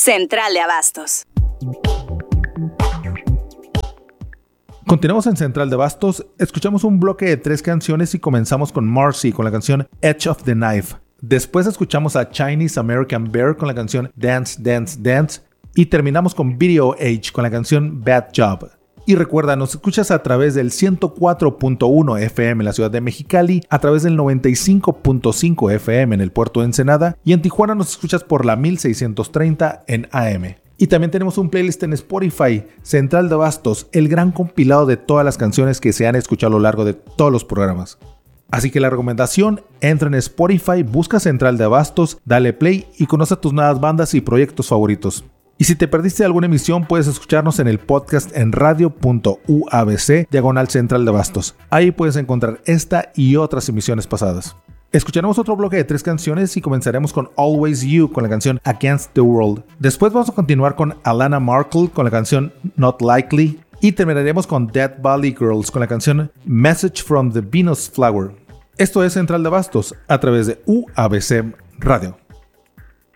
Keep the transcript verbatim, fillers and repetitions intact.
Central de Abastos. Continuamos en Central de Abastos, escuchamos un bloque de tres canciones y comenzamos con Marcy con la canción Edge of the Knife. Después escuchamos a Chinese American Bear con la canción Dance, Dance, Dance. Y terminamos con Video Age con la canción Bad Job. Y recuerda, nos escuchas a través del ciento cuatro punto uno F M en la ciudad de Mexicali, a través del noventa y cinco punto cinco F M en el puerto de Ensenada y en Tijuana nos escuchas por la mil seiscientos treinta en A M. Y también tenemos un playlist en Spotify, Central de Abastos, el gran compilado de todas las canciones que se han escuchado a lo largo de todos los programas. Así que la recomendación, entra en Spotify, busca Central de Abastos, dale play y conoce tus nuevas bandas y proyectos favoritos. Y si te perdiste alguna emisión, puedes escucharnos en el podcast en radio punto u a b c diagonal Central de Abastos. Ahí puedes encontrar esta y otras emisiones pasadas. Escucharemos otro bloque de tres canciones y comenzaremos con Always You con la canción Against the World. Después vamos a continuar con Alana Markle con la canción Not Likely y terminaremos con Dead Valley Girls con la canción Message from the Venus Flower. Esto es Central de Abastos a través de U A B C Radio.